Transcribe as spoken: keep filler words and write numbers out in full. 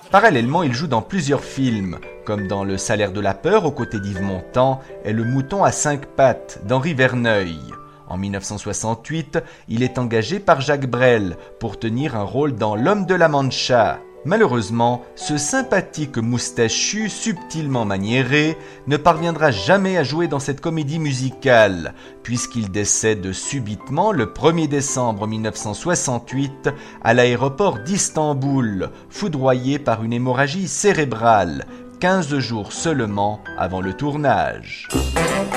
Parallèlement, il joue dans plusieurs films, comme dans Le Salaire de la peur aux côtés d'Yves Montand et Le mouton à cinq pattes d'Henri Verneuil. En mille neuf cent soixante-huit, il est engagé par Jacques Brel pour tenir un rôle dans L'Homme de la Mancha. Malheureusement, ce sympathique moustachu subtilement maniéré ne parviendra jamais à jouer dans cette comédie musicale, puisqu'il décède subitement le premier décembre mille neuf cent soixante-huit à l'aéroport d'Istanbul, foudroyé par une hémorragie cérébrale, quinze jours seulement avant le tournage.